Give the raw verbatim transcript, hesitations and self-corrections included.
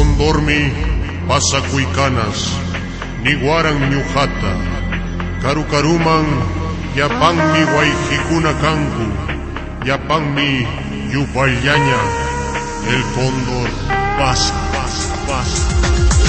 Condormi, pasacuicanas, niguaran ñujata, carucaruman, yapanmi guayjicuna cancu, yapanmi yupayaña, el cóndor pasa, pasa, pasa.